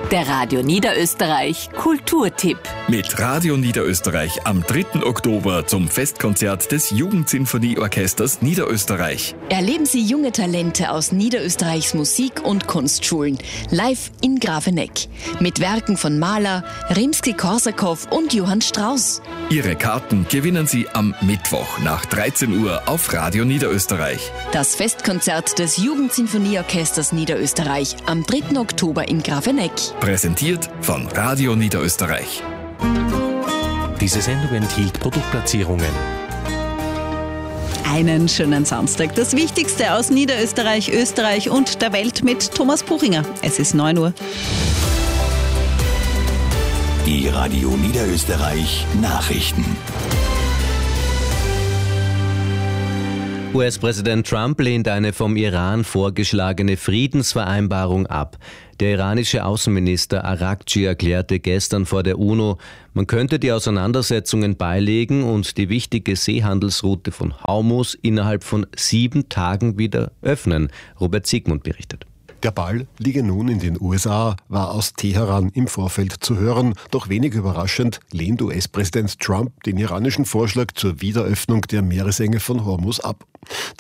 Der Radio Niederösterreich Kulturtipp. Mit Radio Niederösterreich am 3. Oktober zum Festkonzert des Jugendsinfonieorchesters Niederösterreich. Erleben Sie junge Talente aus Niederösterreichs Musik- und Kunstschulen live in Grafeneck mit Werken von Mahler, Rimski-Korsakow und Johann Strauss. Ihre Karten gewinnen Sie am Mittwoch nach 13 Uhr auf Radio Niederösterreich. Das Festkonzert des Jugendsinfonieorchesters Niederösterreich am 3. Oktober in Grafeneck. Präsentiert von Radio Niederösterreich. Diese Sendung enthielt Produktplatzierungen. Einen schönen Samstag. Das Wichtigste aus Niederösterreich, Österreich und der Welt mit Thomas Buchinger. Es ist 9 Uhr. Die Radio Niederösterreich Nachrichten. US-Präsident Trump lehnt eine vom Iran vorgeschlagene Friedensvereinbarung ab. Der iranische Außenminister Araghchi erklärte gestern vor der UNO, man könnte die Auseinandersetzungen beilegen und die wichtige Seehandelsroute von Hormuz innerhalb von 7 Tagen wieder öffnen. Robert Siegmund berichtet. Der Ball liege nun in den USA, war aus Teheran im Vorfeld zu hören. Doch wenig überraschend lehnt US-Präsident Trump den iranischen Vorschlag zur Wiederöffnung der Meeresenge von Hormuz ab.